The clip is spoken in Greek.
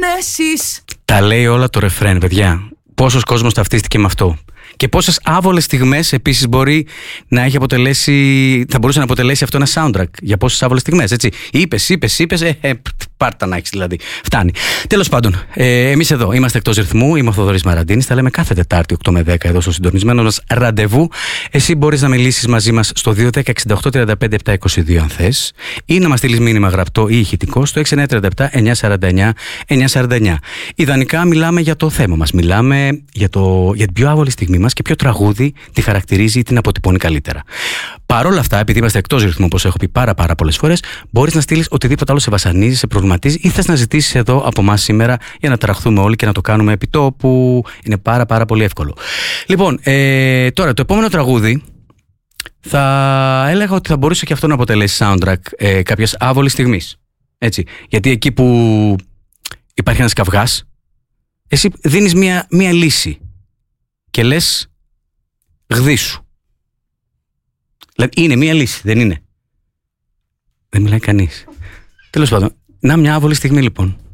εσείς. Τα λέει όλα το ρεφρέν, παιδιά. Πόσος κόσμος ταυτίστηκε με αυτό. Και πόσες άβολες στιγμές επίσης μπορεί να έχει αποτελέσει, θα μπορούσε να αποτελέσει αυτό ένα soundtrack για πόσες άβολες στιγμές, έτσι. Είπες, πάρτα να έχεις δηλαδή. Φτάνει. Τέλος πάντων, εμείς εδώ είμαστε εκτός ρυθμού. Είμαι ο Θοδωρής Μαραντίνης. Τα λέμε κάθε Τετάρτη 8 με 10 εδώ στο συντονισμένο μας ραντεβού. Εσύ μπορείς να μιλήσεις μαζί μας στο 210-68-35-722 αν θες, ή να μας στείλεις μήνυμα γραπτό ή ηχητικό στο 6937-949-949. Ιδανικά μιλάμε για το θέμα μας. Μιλάμε για την πιο άβολη στιγμή μας και ποιο τραγούδι τη χαρακτηρίζει ή την αποτυπώνει καλύτερα. Παρ' όλα αυτά, επειδή είμαστε εκτός ρυθμού, όπως έχω πει πάρα πολλές φορές, μπορείς να στείλεις οτιδήποτε άλλο σε βασανίζει, σε προβληματίζει ή θες να ζητήσεις εδώ από εμάς σήμερα για να ταραχθούμε όλοι και να το κάνουμε επί τόπου. Είναι πάρα πολύ εύκολο. Λοιπόν, τώρα το επόμενο τραγούδι θα έλεγα ότι θα μπορούσε και αυτό να αποτελέσει soundtrack κάποιας άβολης στιγμής. Έτσι. Γιατί εκεί που υπάρχει ένας καυγάς, εσύ δίνεις μία λύση και λες γδίσου. Δηλαδή είναι μία λύση, δεν είναι? Δεν μιλάει κανείς. Τέλος πάντων, να μια άβολη στιγμή λοιπόν.